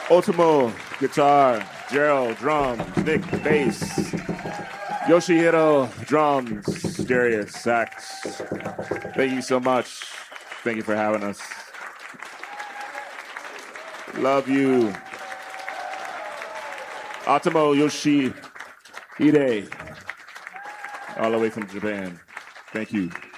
Ultimo, guitar. Gerald, drums. Nick, bass. Yoshihiro, drums. Darius, sax. Thank you so much. Thank you for having us. Love you. Atamo Yoshihide, all the way from Japan. Thank you.